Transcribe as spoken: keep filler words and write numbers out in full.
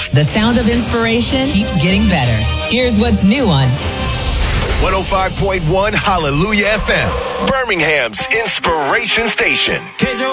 The sound of inspiration keeps getting better. Here's what's new on one oh five point one Hallelujah F M, Birmingham's inspiration station.